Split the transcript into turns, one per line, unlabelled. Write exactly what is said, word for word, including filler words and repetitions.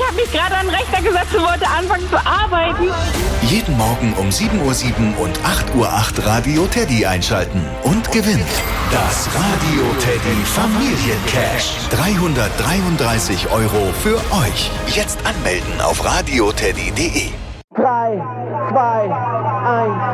habe mich gerade an den Rechner gesetzt und wollte anfangen zu arbeiten.
Jeden Morgen um sieben Uhr sieben und acht Uhr acht Radio Teddy einschalten und gewinnt das Radio Teddy Familiencash. dreihundertdreiunddreißig Euro für euch. Jetzt anmelden auf radioteddy punkt de.
drei, zwei, eins.